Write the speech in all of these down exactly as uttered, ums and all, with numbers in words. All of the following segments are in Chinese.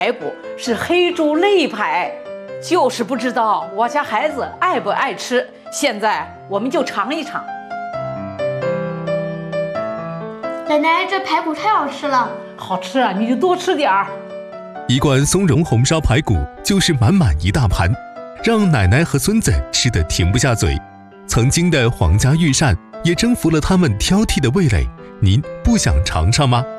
排骨是黑猪肋排，就是不知道我家孩子爱不爱吃。现在我们就尝一尝。 奶奶，这排骨太好吃了。 好吃啊，你就多吃点儿。 一罐松茸红烧排骨就是满满一大盘，让奶奶和孙子吃得停不下嘴。曾经的皇家御膳也征服了他们挑剔的味蕾，您不想尝尝吗？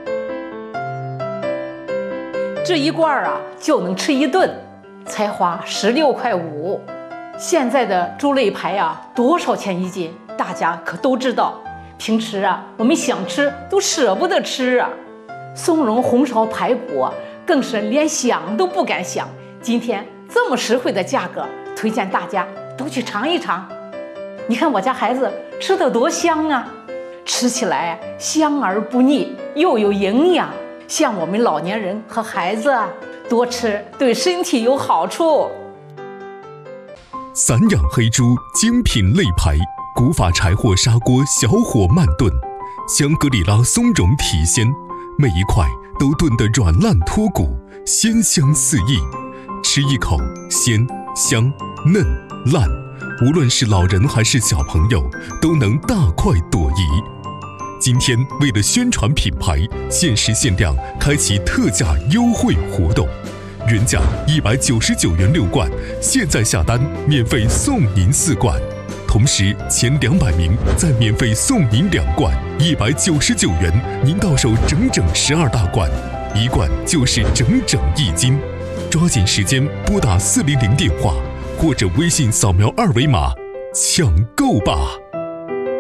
这一罐啊就能吃一顿，才花十六块五。现在的猪肋排啊多少钱一斤？大家可都知道。平时啊我们想吃都舍不得吃啊。松茸红烧排骨啊更是连想都不敢想。今天这么实惠的价格，推荐大家都去尝一尝。你看我家孩子吃得多香啊，吃起来香而不腻，又有营养。像我们老年人和孩子啊，多吃对身体有好处。 散养黑猪精品肋排，古法柴火砂锅小火慢炖，香格里拉松茸提鲜，每一块都炖得软烂脱骨，鲜香四溢。吃一口鲜香嫩烂，无论是老人还是小朋友，都能大快朵颐。今天为了宣传品牌，限时限量开启特价优惠活动，原价一百九十九元六罐，现在下单免费送您四罐，同时前两百名再免费送您两罐，一百九十九元您到手整整十二大罐，一罐就是整整一斤。抓紧时间拨打四零零电话或者微信扫描二维码抢购吧。